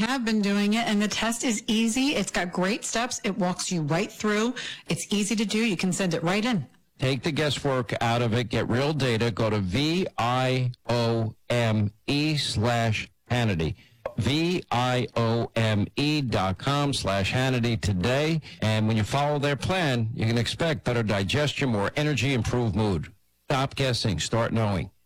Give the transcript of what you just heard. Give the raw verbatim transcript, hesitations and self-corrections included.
have been doing it, and the test is easy. It's got great steps. It walks you right through. It's easy to do. You can send it right in. Take the guesswork out of it. Get real data. Go to V I O M E slash Hannity. V I O M E dot com slash Hannity today. And when you follow their plan, you can expect better digestion, more energy, improved mood. Stop guessing. Start knowing.